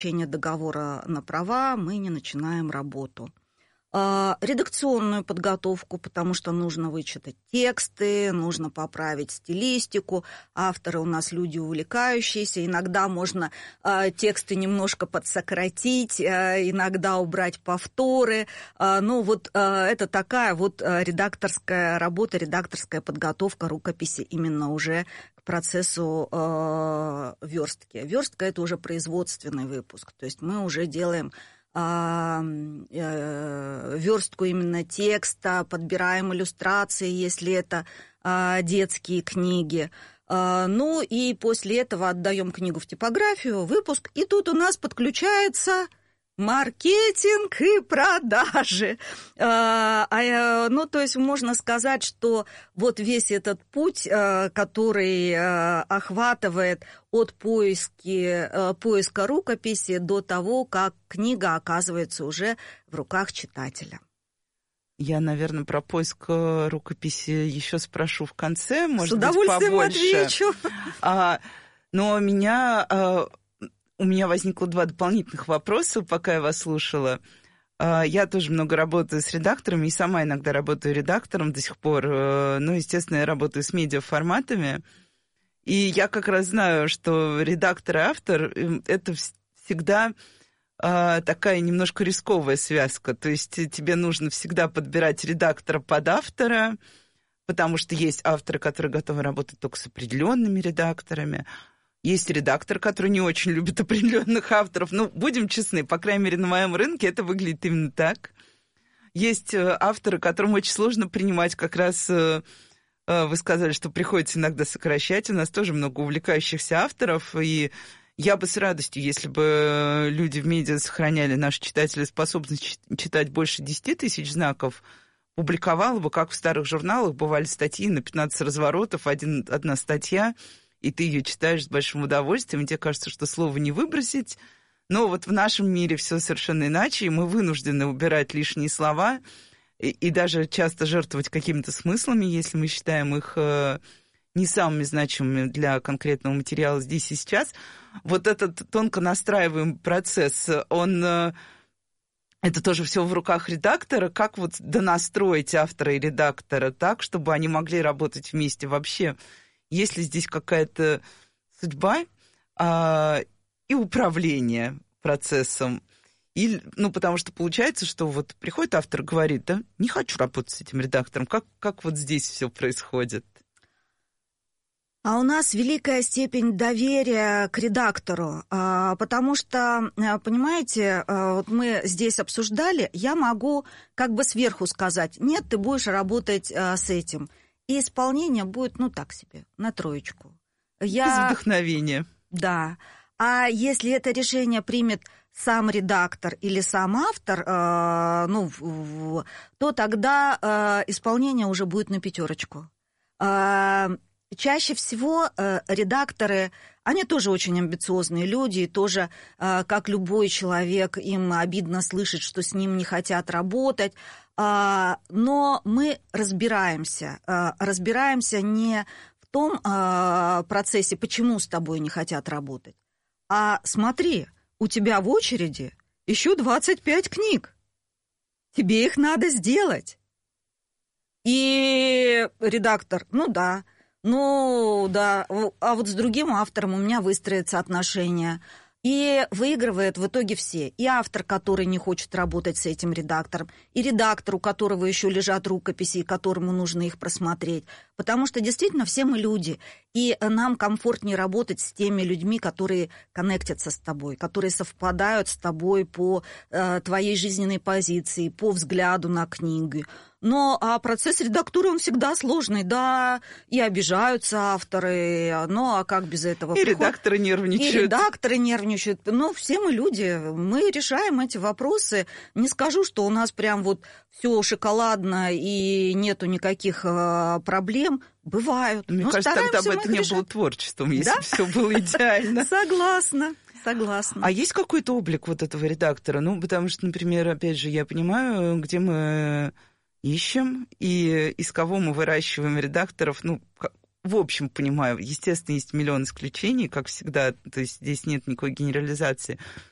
договора на права мы не начинаем работу. Редакционную подготовку, потому что нужно вычитать тексты, нужно поправить стилистику. Авторы у нас люди увлекающиеся. Иногда можно тексты немножко подсократить, иногда убрать повторы. Это такая вот редакторская работа, редакторская подготовка рукописи именно уже к процессу верстки. Верстка – это уже производственный выпуск. То есть мы уже делаем верстку именно текста, подбираем иллюстрации, если это детские книги. И после этого отдаем книгу в типографию, выпуск, и тут у нас подключается маркетинг и продажи. То есть можно сказать, что вот весь этот путь, который охватывает от поиска рукописи до того, как книга оказывается уже в руках читателя. Я, наверное, про поиск рукописи еще спрошу в конце, может быть, побольше. С удовольствием отвечу. Но у меня возникло 2 дополнительных вопроса, пока я вас слушала. Я тоже много работаю с редакторами, и сама иногда работаю редактором до сих пор. Естественно, я работаю с медиаформатами. И я как раз знаю, что редактор и автор – это всегда такая немножко рисковая связка. То есть тебе нужно всегда подбирать редактора под автора, потому что есть авторы, которые готовы работать только с определенными редакторами. Есть редактор, который не очень любит определенных авторов. Будем честны, по крайней мере, на моем рынке это выглядит именно так. Есть авторы, которым очень сложно принимать. Как раз вы сказали, что приходится иногда сокращать. У нас тоже много увлекающихся авторов. И я бы с радостью, если бы люди в медиа сохраняли, наши читатели, способность читать больше 10 тысяч знаков, публиковала бы, как в старых журналах бывали статьи на 15 разворотов, одна статья, и ты ее читаешь с большим удовольствием, и тебе кажется, что слово не выбросить. Но вот в нашем мире все совершенно иначе, и мы вынуждены убирать лишние слова и даже часто жертвовать какими-то смыслами, если мы считаем их не самыми значимыми для конкретного материала здесь и сейчас. Вот этот тонко настраиваемый процесс, это тоже все в руках редактора. Как вот донастроить автора и редактора так, чтобы они могли работать вместе вообще? Есть ли здесь какая-то судьба и управление процессом? Потому что получается, что вот приходит автор и говорит, да, не хочу работать с этим редактором. Как вот здесь все происходит? А у нас великая степень доверия к редактору, потому что, понимаете, вот мы здесь обсуждали, я могу как бы сверху сказать, нет, ты будешь работать с этим. И исполнение будет, так себе, на 3. Без вдохновения. Да. А если это решение примет сам редактор или сам автор, то тогда исполнение уже будет на 5. Чаще всего редакторы, они тоже очень амбициозные люди, и тоже, как любой человек, им обидно слышать, что с ним не хотят работать. Но мы разбираемся не в том процессе, почему с тобой не хотят работать, а смотри, у тебя в очереди еще 25 книг, тебе их надо сделать. И редактор, а вот с другим автором у меня выстроятся отношения. И выигрывает в итоге все. И автор, который не хочет работать с этим редактором, и редактор, у которого еще лежат рукописи, и которому нужно их просмотреть. Потому что действительно все мы люди. И нам комфортнее работать с теми людьми, которые коннектятся с тобой, которые совпадают с тобой по твоей жизненной позиции, по взгляду на книги. А процесс редактуры, он всегда сложный, да, и обижаются авторы, а как без этого? И редакторы нервничают. Все мы люди, мы решаем эти вопросы. Не скажу, что у нас прям вот все шоколадно и нету никаких проблем. Бывают. Мне кажется, тогда бы это не было творчеством, если бы все было идеально. Согласна. А есть какой-то облик вот этого редактора? Потому что, например, опять же, я понимаю, где мы ищем и из кого мы выращиваем редакторов. В общем, понимаю, естественно, есть миллион исключений, как всегда, то есть здесь нет никакой генерализации.